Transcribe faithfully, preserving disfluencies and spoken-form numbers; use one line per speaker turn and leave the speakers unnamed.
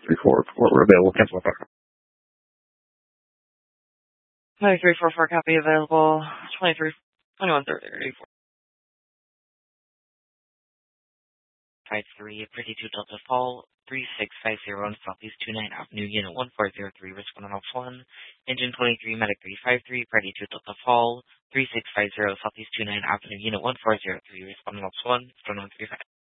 three four four. We're available. Cancel my phone.
Five three four four copy available. Twenty three twenty one thirty four. Five three Pretty Two Delta Fall three six five zero on Southeast two nine Avenue Unit one four zero three Respondent one. Engine twenty three Medic three five three Pretty Two Delta Fall three six five zero Southeast two nine Avenue Unit one four zero three Respondent one. Respondent three five.